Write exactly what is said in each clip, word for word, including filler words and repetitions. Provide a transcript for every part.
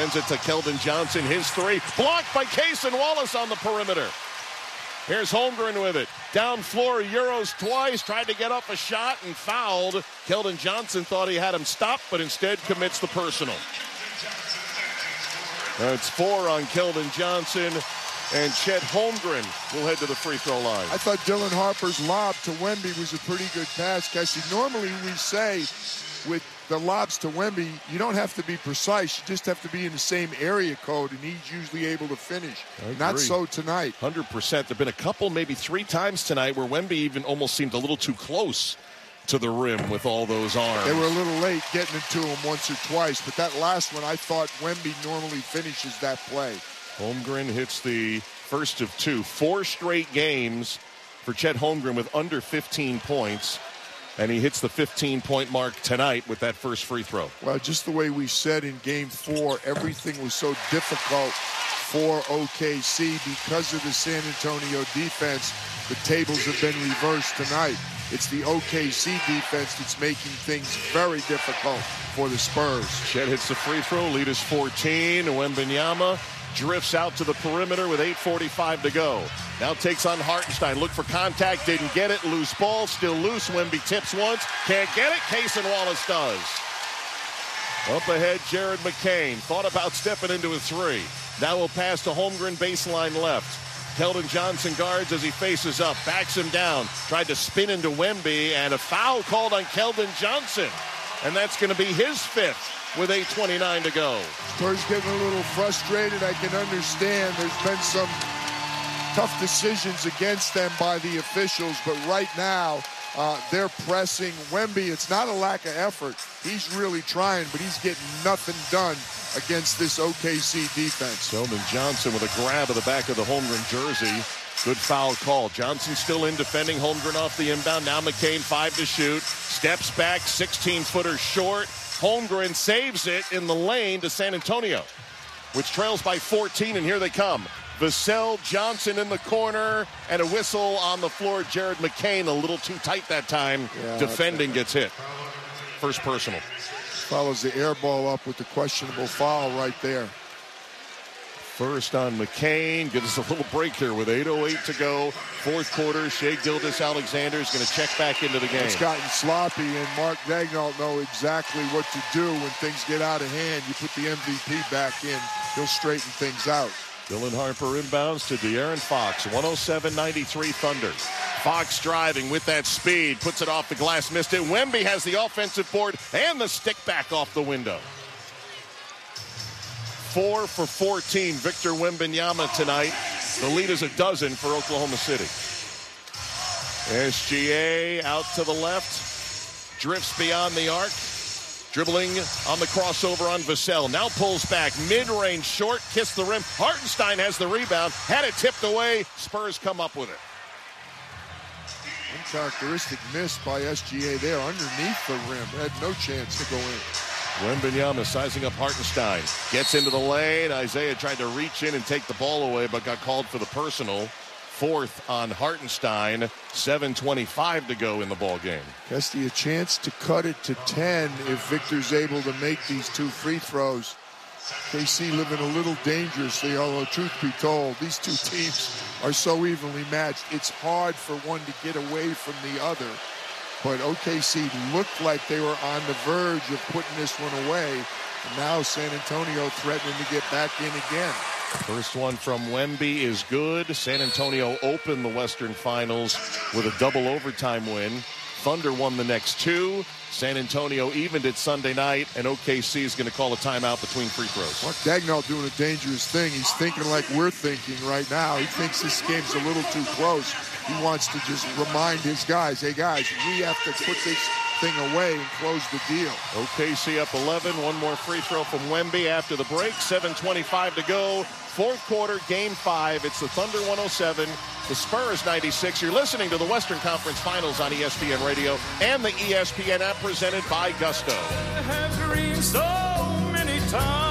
sends it to Keldon Johnson. His three blocked by Cason Wallace on the perimeter. Here's Holmgren with it. Down floor, Euros twice. Tried to get up a shot and fouled. Keldon Johnson thought he had him stopped, but instead commits the personal. That's four on Keldon Johnson. And Chet Holmgren will head to the free throw line. I thought Dylan Harper's lob to Wemby was a pretty good pass, Cassie. Normally we say with the lobs to Wemby, you don't have to be precise. You just have to be in the same area code, and he's usually able to finish. Not so tonight. one hundred percent. There have been a couple, maybe three times tonight where Wemby even almost seemed a little too close to the rim with all those arms. They were a little late getting it to him once or twice, but that last one, I thought Wemby normally finishes that play. Holmgren hits the first of two. Four straight games for Chet Holmgren with under fifteen points. And he hits the fifteen-point mark tonight with that first free throw. Well, just the way we said in game four, everything was so difficult for O K C because of the San Antonio defense. The tables have been reversed tonight. It's the O K C defense that's making things very difficult for the Spurs. Chet hits the free throw. Lead is fourteen. Wembanyama drifts out to the perimeter with eight forty-five to go. Now takes on Hartenstein. Look for contact. Didn't get it. Loose ball. Still loose. Wemby tips once. Can't get it. Cason Wallace does. Up ahead, Jared McCain. Thought about stepping into a three. Now we'll pass to Holmgren, baseline left. Keldon Johnson guards as he faces up. Backs him down. Tried to spin into Wemby, and a foul called on Keldon Johnson. And that's going to be his fifth with eight twenty-nine to go. Spurs getting a little frustrated. I can understand. There's been some tough decisions against them by the officials, but right now uh, they're pressing Wemby. It's not a lack of effort. He's really trying, but he's getting nothing done against this O K C defense. Keldon Johnson with a grab of the back of the Holmgren jersey. Good foul call. Johnson still in, defending Holmgren off the inbound. Now McCain, five to shoot. Steps back, sixteen-footer short. Holmgren saves it in the lane to San Antonio, which trails by fourteen, and here they come. Vassell Johnson in the corner, and a whistle on the floor. Jared McCain a little too tight that time. Yeah, defending gets hit. First personal. Follows the air ball up with the questionable foul right there. First on McCain. Gives us a little break here with eight oh eight to go. Fourth quarter. Shai Gilgeous-Alexander is going to check back into the game. It's gotten sloppy, and Mark Daigneault know exactly what to do when things get out of hand. You put the M V P back in, he'll straighten things out. Dylan Harper inbounds to De'Aaron Fox. one oh seven ninety-three Thunder. Fox driving with that speed. Puts it off the glass. Missed it. Wemby has the offensive board and the stick back off the window. Four for fourteen, Victor Wembanyama tonight. The lead is a dozen for Oklahoma City. S G A out to the left. Drifts beyond the arc. Dribbling on the crossover on Vassell. Now pulls back. Mid-range short. Kissed the rim. Hartenstein has the rebound. Had it tipped away. Spurs come up with it. Uncharacteristic miss by S G A there underneath the rim. Had no chance to go in. Wembanyama sizing up Hartenstein. Gets into the lane. Isaiah tried to reach in and take the ball away, but got called for the personal. Fourth on Hartenstein. seven twenty-five to go in the ball game. Kesty, a chance to cut it to ten if Victor's able to make these two free throws. K C living a little dangerously, although truth be told, these two teams are so evenly matched. It's hard for one to get away from the other. But O K C looked like they were on the verge of putting this one away. And now San Antonio threatening to get back in again. First one from Wemby is good. San Antonio opened the Western Finals with a double overtime win. Thunder won the next two. San Antonio evened it Sunday night, and O K C is going to call a timeout between free throws. Mark Daigneault doing a dangerous thing. He's thinking like we're thinking right now. He thinks this game's a little too close. He wants to just remind his guys, hey guys, we have to put this thing away and close the deal. O K C up eleven. One more free throw from Wemby after the break. seven twenty-five to go. Fourth quarter, game five. It's the Thunder one oh seven, the Spurs ninety-six. You're listening to the Western Conference Finals on E S P N Radio and the E S P N app presented by Gusto. I have dreamed so many times.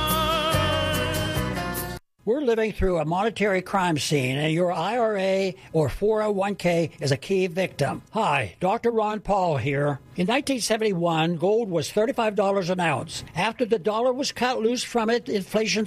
We're living through a monetary crime scene, and your I R A or four oh one k is a key victim. Hi, Doctor Ron Paul here. In nineteen seventy-one, gold was thirty-five dollars an ounce. After the dollar was cut loose from it, inflation